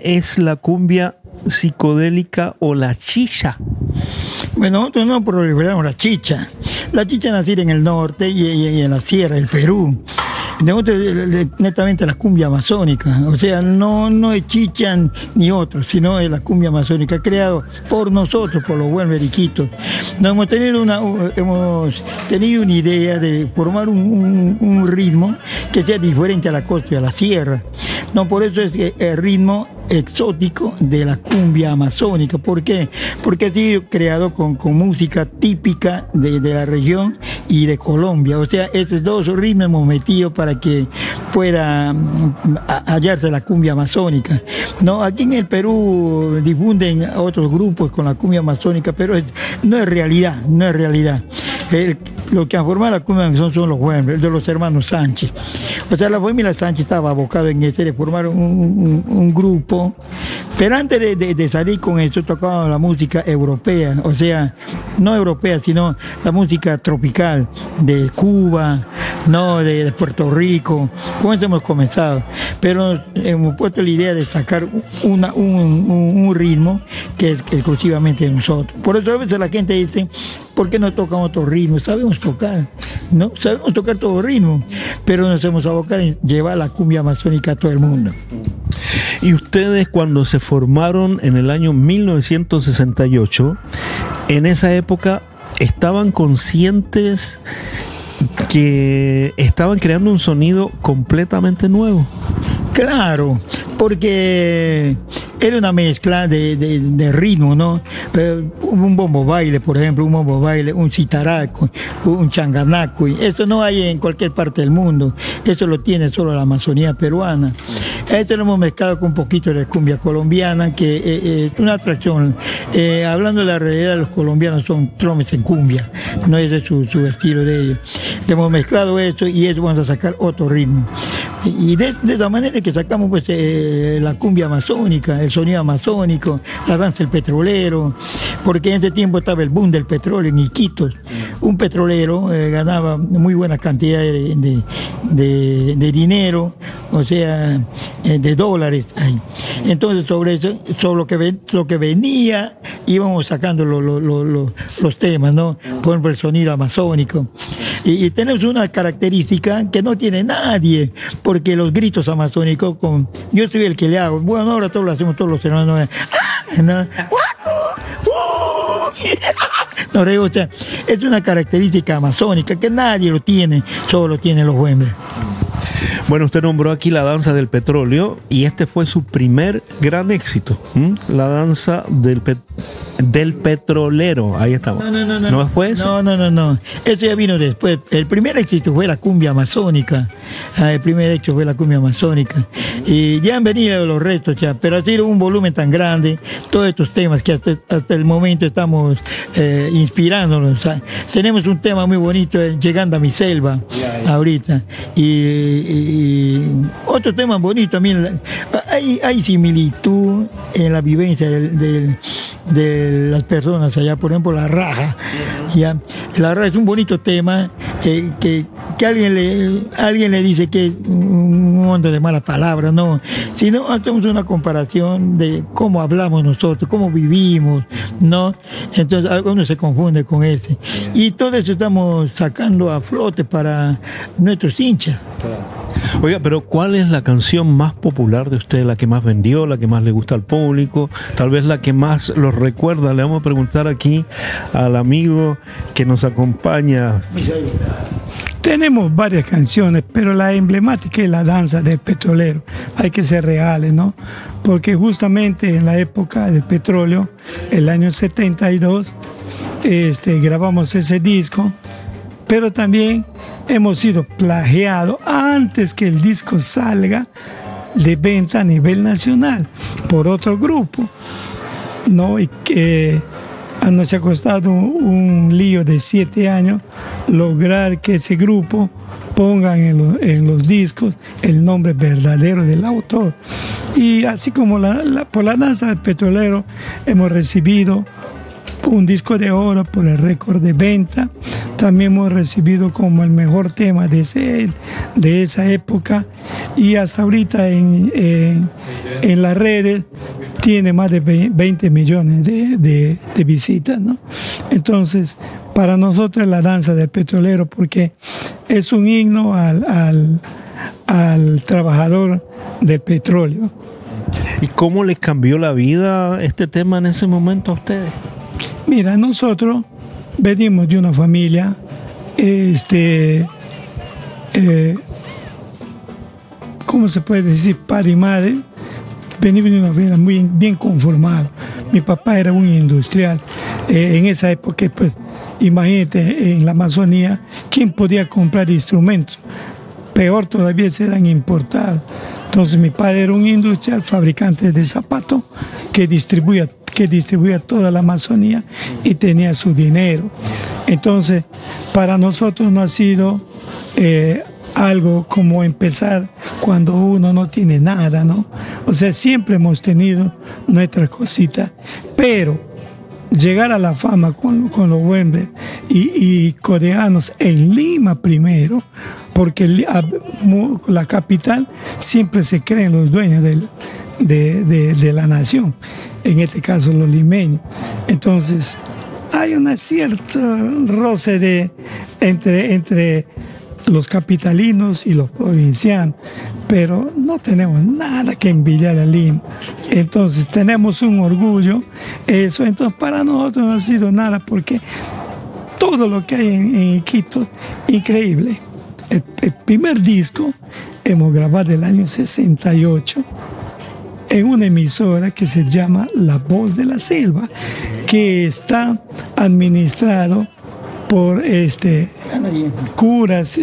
es la cumbia psicodélica o la chicha? Bueno, nosotros no proliferamos la chicha. La chicha nació en el norte y en la sierra del Perú. Nosotros, netamente la cumbia amazónica, o sea, no es chicha ni otro, sino es la cumbia amazónica, creado por nosotros, por los buenos veriquitos. Nos hemos tenido una idea de formar un ritmo que sea diferente a la costa y a la sierra. No, por eso es el ritmo exótico de la cumbia amazónica. ¿Por qué? Porque ha sido creado con música típica de la región y de Colombia. O sea, estos dos ritmos hemos metido para que pueda hallarse la cumbia amazónica. No, aquí en el Perú difunden a otros grupos con la cumbia amazónica, pero no es realidad. Lo que han formado la cumbia son los buenos, de los hermanos Sánchez. O sea, la familia Sánchez estaba abocada en de formar un grupo, pero antes de salir con eso tocaban la música europea, o sea, no europea, sino la música tropical de Cuba, no de Puerto Rico. Con eso hemos comenzado, pero hemos puesto la idea de sacar un ritmo que es exclusivamente de nosotros. Por eso a veces la gente dice, ¿por qué no tocan otro ritmo? Sabemos tocar, ¿no? Sabemos tocar todo ritmo, pero nos hemos abocado en llevar la cumbia amazónica a todo el mundo. Y ustedes, cuando se formaron en el año 1968, en esa época, ¿estaban conscientes que estaban creando un sonido completamente nuevo? Claro, porque era una mezcla de ritmo, ¿no? Un bombo baile, por ejemplo, un citaraco, un changanaco. Eso no hay en cualquier parte del mundo. Eso lo tiene solo la Amazonía peruana. Esto lo hemos mezclado con un poquito de cumbia colombiana, que es una atracción. Hablando de la realidad, los colombianos son tromes en cumbia, no es de su estilo de ellos. Hemos mezclado eso y eso vamos a sacar otro ritmo. Y de esa manera que sacamos pues la cumbia amazónica, el sonido amazónico, la danza del petrolero, porque en ese tiempo estaba el boom del petróleo en Iquitos. Un petrolero ganaba muy buena cantidad de dinero, o sea, de dólares. Entonces sobre eso, sobre lo que venía, íbamos sacando los temas, ¿no? Por ejemplo, el sonido amazónico. Y tenemos una característica que no tiene nadie, porque los gritos amazónicos, yo soy el que le hago, bueno, ahora todos lo hacemos todos los hermanos, o sea, es una característica amazónica que nadie lo tiene, solo lo tienen los hombres. Bueno, usted nombró aquí la danza del petróleo y este fue su primer gran éxito, la danza del petrolero. Ahí estamos. ¿No después? No. Esto ya vino después. El primer éxito fue la cumbia amazónica. Y ya han venido los restos ya, pero ha sido un volumen tan grande, todos estos temas que hasta el momento estamos inspirándonos. Tenemos un tema muy bonito, Llegando a mi selva, ahorita. Y otro tema bonito también. Hay similitud en la vivencia de las personas allá, por ejemplo, la raja. ¿Ya? La raja es un bonito tema que alguien le dice que es un mundo de malas palabras, no, sino hacemos una comparación de cómo hablamos nosotros, cómo vivimos, ¿no? Entonces algunos se confunde con ese. Y todo eso estamos sacando a flote para nuestros hinchas. Oiga, pero ¿cuál es la canción más popular de usted, la que más vendió, la que más le gusta al público, tal vez la que más los recuerda? Le vamos a preguntar aquí al amigo que nos acompaña. Tenemos varias canciones, pero la emblemática es la danza del petrolero. Hay que ser reales, ¿no? Porque justamente en la época del petróleo, el año 72, grabamos ese disco, pero también hemos sido plagiados antes que el disco salga de venta a nivel nacional por otro grupo, ¿no? Y que nos ha costado un lío de 7 años lograr que ese grupo pongan en los discos el nombre verdadero del autor. Y así como por la danza del petrolero hemos recibido un disco de oro por el récord de venta también hemos recibido como el mejor tema de esa época, y hasta ahorita en las redes tiene más de 20 millones de visitas, ¿no? Entonces, para nosotros es la danza del petrolero, porque es un himno al trabajador del petróleo. ¿Y cómo les cambió la vida este tema en ese momento a ustedes? Mira, nosotros venimos de una familia, ¿cómo se puede decir? Padre y madre. Venimos de una familia muy bien conformada. Mi papá era un industrial. En esa época, pues, imagínate, en la Amazonía, ¿quién podía comprar instrumentos? Peor todavía, eran importados. Entonces mi padre era un industrial, fabricante de zapatos, que distribuía toda la Amazonía y tenía su dinero. Entonces, para nosotros no ha sido algo como empezar cuando uno no tiene nada, ¿no? O sea, siempre hemos tenido nuestra cosita, pero llegar a la fama con los Wembley y coreanos en Lima primero, porque la capital siempre se creen los dueños de la nación, en este caso los limeños. Entonces hay una cierta roce entre los capitalinos y los provincianos, pero no tenemos nada que envidiar a Lima. Entonces tenemos un orgullo, eso. Entonces para nosotros no ha sido nada, porque todo lo que hay en Quito, increíble. El primer disco hemos grabado el año 68 en una emisora que se llama La Voz de la Selva, que está administrado por curas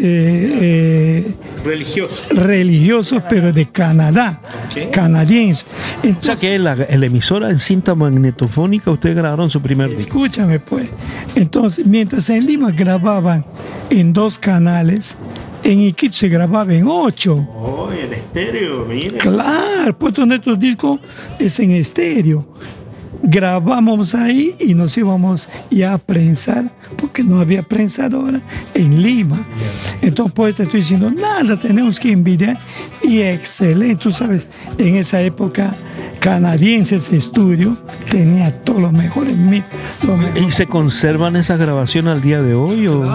religiosos, pero de Canadá, canadienses. Entonces, o sea que la emisora en cinta magnetofónica ustedes grabaron su primer disco. Escúchame pues. Entonces, mientras en Lima grababan en 2 canales, en Iquitos se grababa en 8. Oh, en estéreo, mira. Claro, pues nuestro disco es en estéreo. Grabamos ahí y nos íbamos ya a prensar, porque no había prensadora en Lima. Entonces, pues te estoy diciendo, nada tenemos que envidiar, y excelente. Tú sabes, en esa época Canadienses Estudio tenía todos los mejores micros. ¿Y se conservan esas grabaciones al día de hoy? ¿O?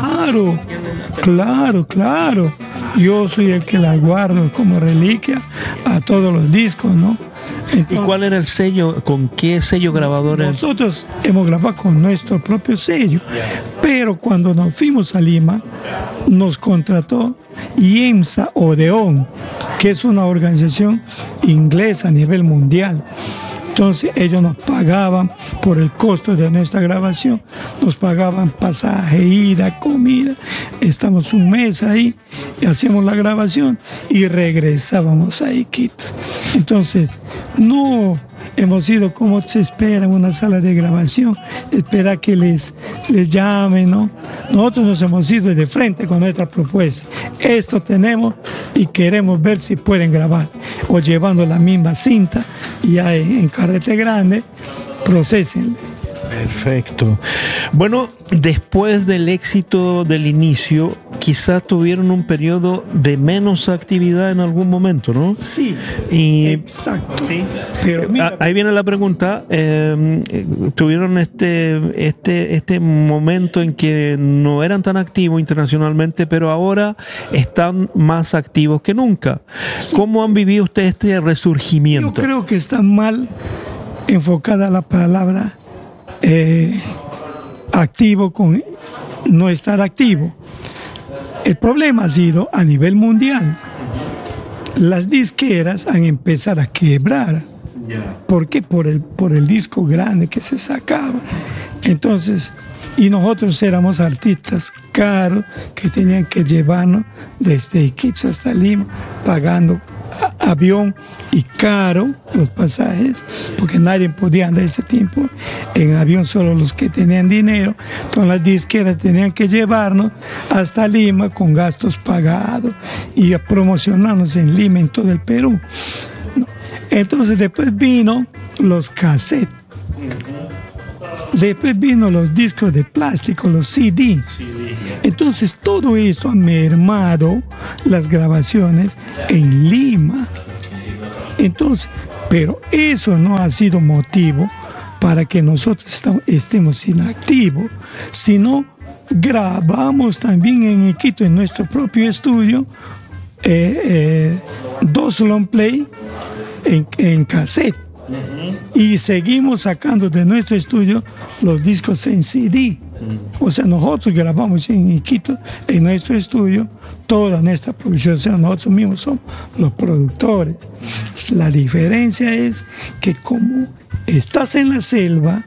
Claro. Yo soy el que las guardo como reliquia a todos los discos, ¿no? Entonces, ¿y cuál era el sello? ¿Con qué sello grabador? Nosotros hemos grabado con nuestro propio sello, pero cuando nos fuimos a Lima, nos contrató IEMSA Odeón, que es una organización inglesa a nivel mundial. Entonces ellos nos pagaban por el costo de nuestra grabación, nos pagaban pasaje, ida, comida. Estamos un mes ahí, y hacíamos la grabación y regresábamos a Iquitos. Entonces no hemos ido como se espera en una sala de grabación, espera que les llamen, ¿no? Nosotros nos hemos ido de frente con nuestra propuesta. Esto tenemos y queremos ver si pueden grabar, o llevando la misma cinta ya en carrete grande, procesen. Perfecto. Bueno, después del éxito del inicio, quizás tuvieron un periodo de menos actividad en algún momento, ¿no? Sí, exacto. Sí. Pero mira, ahí viene la pregunta. Tuvieron este momento en que no eran tan activos internacionalmente, pero ahora están más activos que nunca. Sí. ¿Cómo han vivido ustedes este resurgimiento? Yo creo que está mal enfocada la palabra activo con no estar activo. El problema ha sido a nivel mundial. Las disqueras han empezado a quebrar. ¿Por qué? Por el disco grande que se sacaba. Entonces, y nosotros éramos artistas caros que tenían que llevarnos desde Iquitos hasta Lima, pagando avión y caro los pasajes, porque nadie podía andar ese tiempo en avión, solo los que tenían dinero. Entonces las disqueras tenían que llevarnos hasta Lima con gastos pagados y a promocionarnos en Lima, en todo el Perú. Entonces después vino los cassettes. Después vino los discos de plástico, los CD. Entonces todo esto ha mermado las grabaciones en Lima. Entonces, pero eso no ha sido motivo para que nosotros estemos inactivos, sino grabamos también en Quito, en nuestro propio estudio, 2 long play en cassette. Y seguimos sacando de nuestro estudio los discos en CD. O sea, nosotros grabamos en Iquitos, en nuestro estudio, toda nuestra producción. O sea, nosotros mismos somos los productores. La diferencia es que como estás en la selva,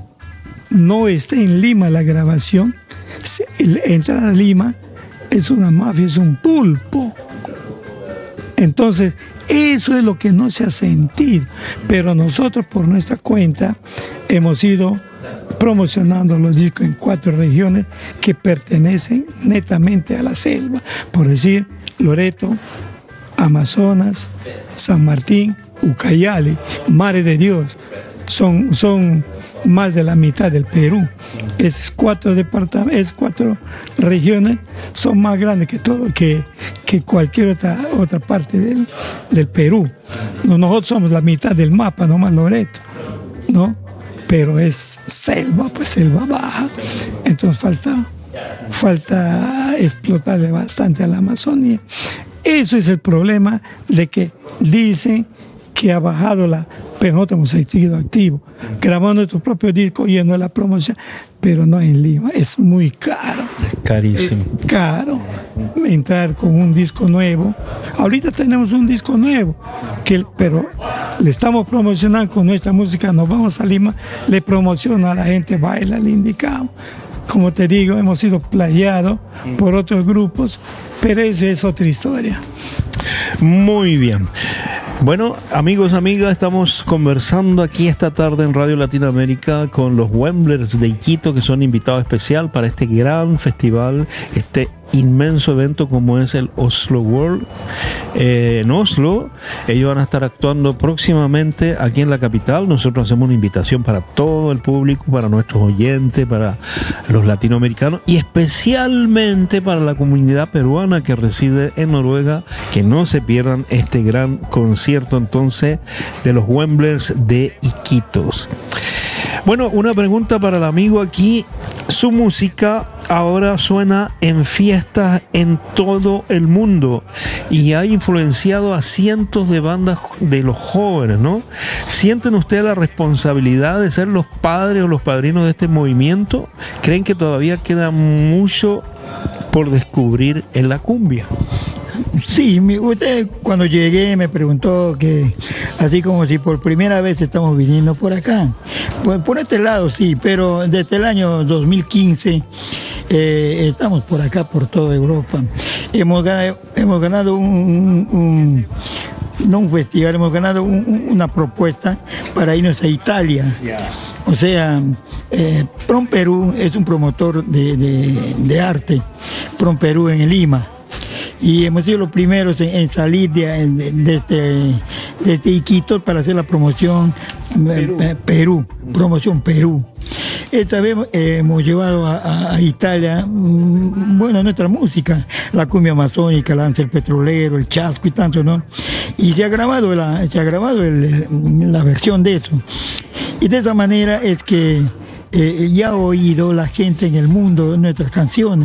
no está en Lima la grabación. Entrar a Lima es una mafia, es un pulpo. Entonces, eso es lo que no se ha sentido. Pero nosotros, por nuestra cuenta, hemos ido promocionando los discos en 4 regiones que pertenecen netamente a la selva. Por decir, Loreto, Amazonas, San Martín, Ucayali, Madre de Dios. Son más de la mitad del Perú. Esas 4 departamentos, esas 4 regiones son más grandes que cualquier otra parte del Perú. Nosotros somos la mitad del mapa, nomás Loreto, ¿no? Pero es selva, pues selva baja. Entonces falta explotarle bastante a la Amazonía. Eso es el problema de que dicen que ha bajado pero nosotros hemos seguido activos, grabando nuestro propio disco, yendo a la promoción, pero no en Lima, es muy caro. Carísimo. Es caro entrar con un disco nuevo. Ahorita tenemos un disco nuevo, pero le estamos promocionando con nuestra música, nos vamos a Lima, le promociona a la gente, baila, le indicamos. Como te digo, hemos sido plagiados por otros grupos, pero eso es otra historia. Muy bien. Bueno, amigos, amigas, estamos conversando aquí esta tarde en Radio Latinoamérica con los Wemblers de Iquito, que son invitados especial para este gran festival, este inmenso evento como es el Oslo World en Oslo. Ellos van a estar actuando próximamente aquí en la capital. Nosotros hacemos una invitación para todo el público, para nuestros oyentes, para los latinoamericanos y especialmente para la comunidad peruana que reside en Noruega, que no se pierdan este gran concierto entonces de los Wemblers de Iquitos. Bueno, una pregunta para el amigo aquí. Su música ahora suena en fiestas en todo el mundo y ha influenciado a cientos de bandas de los jóvenes, ¿no? ¿Sienten ustedes la responsabilidad de ser los padres o los padrinos de este movimiento? ¿Creen que todavía queda mucho por descubrir en la cumbia? Sí, usted cuando llegué me preguntó que así como si por primera vez estamos viniendo por acá. Pues por este lado sí, pero desde el año 2015 estamos por acá, por toda Europa. Hemos ganado un festival, hemos ganado una propuesta para irnos a Italia. O sea, Prom Perú es un promotor de arte, Prom Perú en Lima. Y hemos sido los primeros en salir de este Iquitos para hacer la promoción Perú, promoción Perú. Esta vez hemos llevado a Italia, nuestra música, la cumbia amazónica, la danza del petrolero, el chasco y tanto, ¿no? Y se ha grabado la versión de eso. Y de esa manera es que ya ha oído la gente en el mundo nuestras canciones.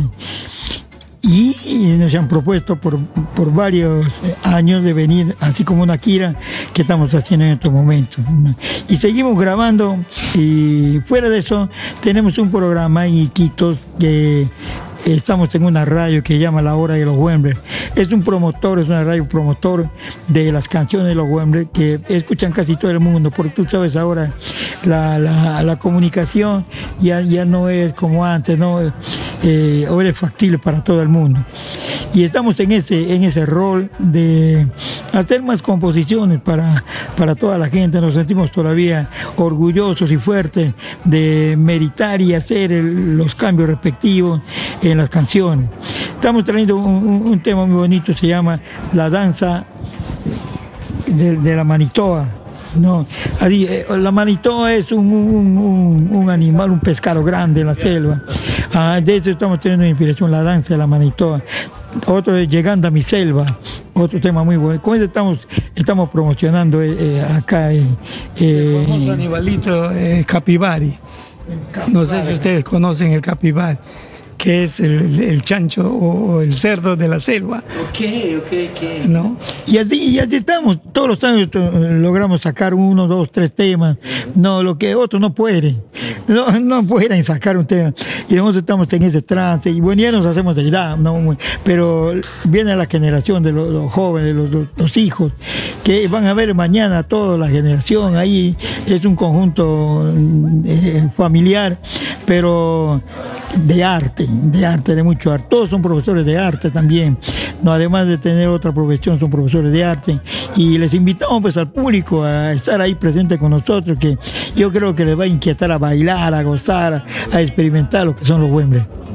Y nos han propuesto por varios años de venir, así como una gira que estamos haciendo en estos momentos. Y seguimos grabando, y fuera de eso tenemos un programa en Iquitos que estamos en una radio que se llama La Hora de los Wemblers. Es una radio promotor de las canciones de los Wemblers que escuchan casi todo el mundo, porque tú sabes ahora la comunicación ya no es como antes, ¿no? Ahora es factible para todo el mundo. Y estamos en ese rol de hacer más composiciones para toda la gente. Nos sentimos todavía orgullosos y fuertes de meditar y hacer los cambios respectivos en las canciones. Estamos trayendo un tema muy bonito, se llama La Danza de la Manitoa. No, así, la manitoa es un animal, un pescado grande en la selva. De eso estamos teniendo inspiración, la danza de la manitoa. Otro es Llegando a mi selva, otro tema muy bueno. Con eso estamos promocionando acá. El famoso animalito capibari. No sé si ustedes conocen el capibari, que es el chancho o el cerdo de la selva. Ok. ¿No? Y así estamos, todos los años logramos sacar 1, 2, 3 temas. No, lo que otros no pueden. No pueden sacar un tema. Y nosotros estamos en ese trance. Y bueno, ya nos hacemos de edad, ¿no? Pero viene la generación de los jóvenes, los hijos, que van a ver mañana toda la generación ahí. Es un conjunto familiar, pero de arte, de mucho arte. Todos son profesores de arte también. No, además de tener otra profesión, son profesores de arte. Y les invitamos pues al público a estar ahí presente con nosotros, que yo creo que les va a inquietar a bailar, a gozar, a experimentar lo que son los Huembre.